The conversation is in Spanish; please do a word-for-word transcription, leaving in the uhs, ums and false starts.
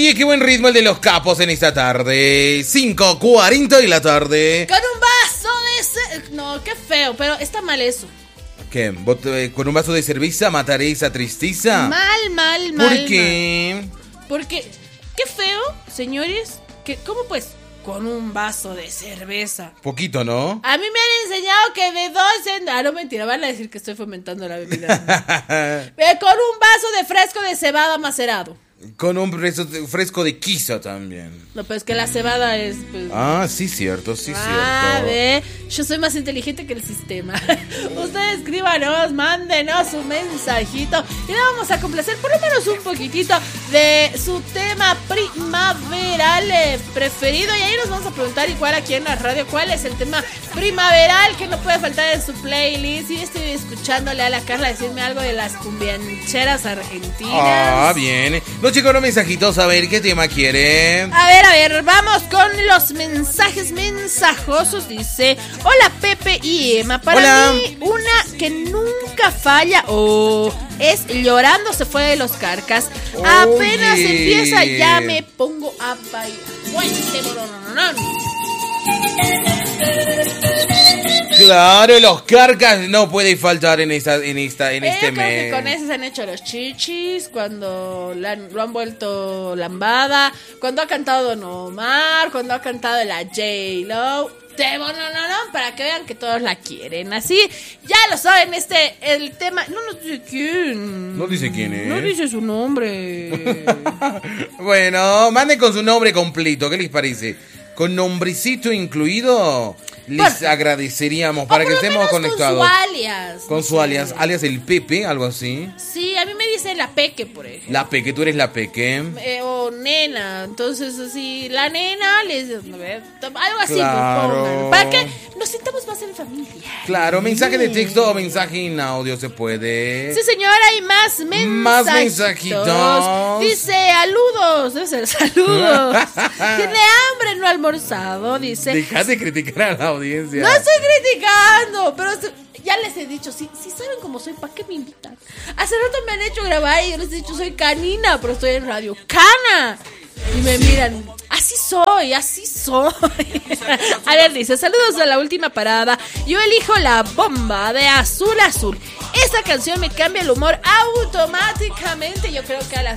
Oye, qué buen ritmo el de los capos en esta tarde. cinco cuarenta de la tarde. Con un vaso de... Ce- no, qué feo, pero está mal eso. ¿Qué? ¿Vos, eh, ¿Con un vaso de cerveza mataré esa tristeza? Mal, mal, mal. ¿Por qué? Mal. Porque, qué feo, señores, que ¿cómo pues? Con un vaso de cerveza. Poquito, ¿no? A mí me han enseñado que de dos en... Ah, no, mentira, van a decir que estoy fomentando la bebida. Pero con un vaso de fresco de cebada macerado. Con un fresco, fresco de quiza también. No, pues que la cebada es... Pues... Ah, sí, cierto, sí, ah, cierto. ve, yo soy más inteligente que el sistema. Ustedes escríbanos, mándenos un mensajito y le vamos a complacer por lo menos un poquitito de su tema primaveral eh, preferido. Y ahí nos vamos a preguntar igual aquí en la radio cuál es el tema primaveral que no puede faltar en su playlist. Y estoy escuchándole a la Carla decirme algo de las cumbiancheras argentinas. Ah, bien. Los chicos, los mensajitos, a ver, ¿qué tema quieren? A ver, a ver, vamos con los mensajes mensajosos. Dice, hola Pepe y Emma. Para hola. mí, una que nunca falla o oh, es Llorando se fue de los Carcas. Oye. Apenas empieza ya me pongo a bailar. Claro, los Carcas no puede faltar en esta, en esta, en eh, este creo mes. Que con eso se han hecho los chichis, cuando la, lo han vuelto lambada, cuando ha cantado Don Omar, cuando ha cantado la J-Lo. No, no, no, no, para que vean que todos la quieren. Así, ya lo saben, este, el tema. No nos dice quién. No dice quién es. No dice su nombre. Bueno, manden con su nombre completo, ¿qué les parece? Con nombrecito incluido, les Por... agradeceríamos para que estemos conectados. Con su alias. Con su alias, alias el Pepe, algo así. Sí, a mí me dicen la Peque, por ejemplo. La Peque, tú eres la Peque. Eh, o nena, entonces así, la nena, les algo así, claro. Pues, pongan, para que nos sintamos más en familia. Claro, mensaje de texto o mensaje en audio se puede. Sí, señora, hay más mensajes. Más mensajitos. Dice, saludos, debe ser saludos. Tiene hambre, no almorzado, dice. Deja de criticar a la audiencia. No estoy criticando, pero ya les he dicho, si, si saben cómo soy, ¿para qué me invitan? Hace rato me han hecho grabar y yo les he dicho, soy canina, pero estoy en Radio Cana. Y me miran, así soy, así soy. A ver, dice, saludos a la última parada. Yo elijo La Bomba de Azul Azul. Esta canción me cambia el humor automáticamente. Yo creo que a la